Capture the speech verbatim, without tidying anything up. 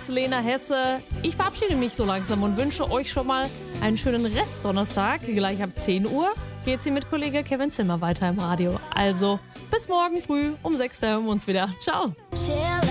mit Lena Hesse. Ich verabschiede mich so langsam und wünsche euch schon mal einen schönen Rest Donnerstag. Gleich ab zehn Uhr geht's hier mit Kollege Kevin Zimmer weiter im Radio. Also bis morgen früh um sechs, da hören wir uns wieder. Ciao. Chill.